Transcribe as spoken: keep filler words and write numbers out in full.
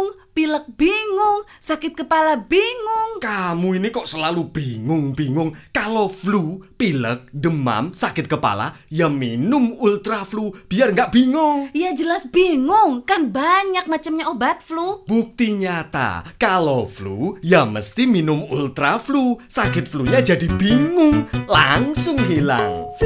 bingung, pilek bingung, sakit kepala bingung. Kamu ini kok selalu bingung-bingung. Kalau flu, pilek, demam, sakit kepala, ya minum Ultra Flu biar nggak bingung. Ya jelas bingung, kan banyak macamnya obat flu. Bukti nyata, kalau flu, ya mesti minum Ultra Flu. Sakit flunya jadi bingung, langsung hilang.